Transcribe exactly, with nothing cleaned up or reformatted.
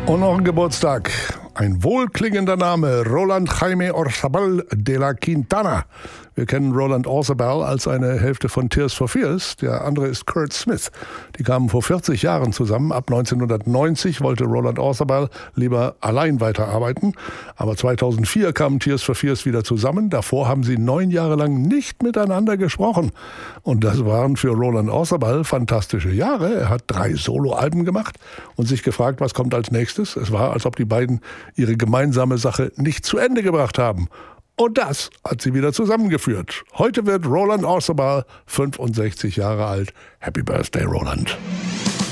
Und noch ein Geburtstag. Ein wohlklingender Name, Roland Jaime Orzabal de la Quintana. Wir kennen Roland Orzabal als eine Hälfte von Tears for Fears. Der andere ist Kurt Smith. Die kamen vor vierzig Jahren zusammen. Ab neunzehnhundertneunzig wollte Roland Orzabal lieber allein weiterarbeiten. Aber zweitausendvier kamen Tears for Fears wieder zusammen. Davor haben sie neun Jahre lang nicht miteinander gesprochen. Und das waren für Roland Orzabal fantastische Jahre. Er hat drei Soloalben gemacht und sich gefragt, was kommt als nächstes. Es war, als ob die beiden ihre gemeinsame Sache nicht zu Ende gebracht haben. Und das hat sie wieder zusammengeführt. Heute wird Roland Orzabal fünfundsechzig Jahre alt. Happy Birthday, Roland.